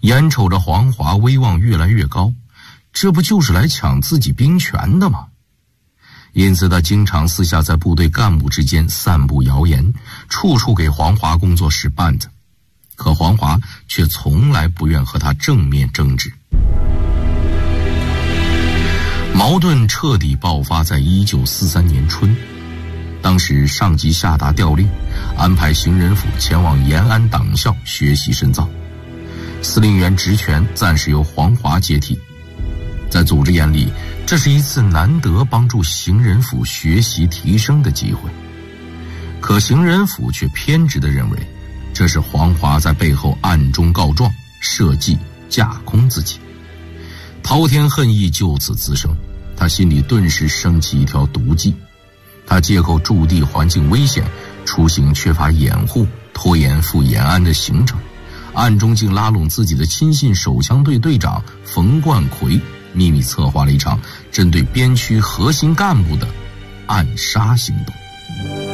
眼瞅着黄华威望越来越高，这不就是来抢自己兵权的吗？因此他经常私下在部队干部之间散布谣言，处处给黄华工作使绊子，可黄华却从来不愿和他正面争执。矛盾彻底爆发在1943年春，当时上级下达调令，安排邢仁甫前往延安党校学习深造，司令员职权暂时由黄华接替。在组织眼里，这是一次难得帮助邢仁甫学习提升的机会，可邢仁甫却偏执地认为，这是黄华在背后暗中告状，设计架空自己。滔天恨意就此滋生，他心里顿时升起一条毒计。他借口驻地环境危险，出行缺乏掩护，拖延赴延安的行程，暗中竟拉拢自己的亲信手枪队队长冯冠奎，秘密策划了一场针对边区核心干部的暗杀行动。